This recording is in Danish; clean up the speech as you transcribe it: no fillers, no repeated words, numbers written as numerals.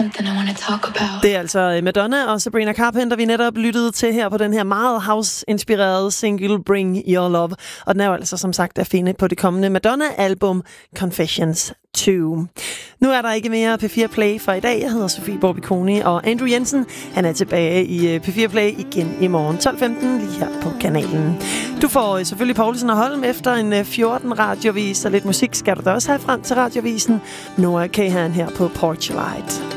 something I want to talk about. Det er altså Madonna og Sabrina Carpenter, vi netop lyttede til her på den her meget house-inspirerede single Bring Your Love. Og den er jo altså som sagt at finde på det kommende Madonna-album Confessions 2. Nu er der ikke mere P4 Play for i dag. Jeg hedder Sofie Borbiconi, og Andrew Jensen, han er tilbage i P4 Play igen i morgen 12:15 lige her på kanalen. Du får selvfølgelig Poulsen og Holm efter en 14 radiovis, og lidt musik skal du da også have frem til radiovisen. Noah Kahan her på Porch Light.